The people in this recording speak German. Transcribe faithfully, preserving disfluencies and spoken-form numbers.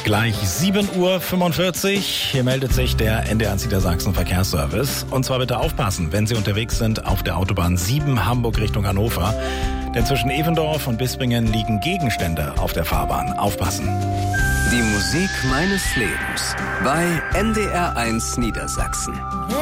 Gleich sieben Uhr fünfundvierzig. Hier meldet sich der N D R eins Niedersachsen Verkehrsservice. Und zwar bitte aufpassen, wenn Sie unterwegs sind auf der Autobahn sieben Hamburg Richtung Hannover. Denn zwischen Evendorf und Bispingen liegen Gegenstände auf der Fahrbahn. Aufpassen. Die Musik meines Lebens bei N D R eins Niedersachsen.